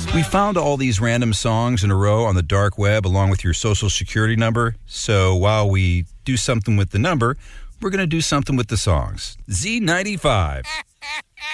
We found all these random songs in a row on the dark web along with your social security number. So while we do something with the number, we're going to do something with the songs. Z95.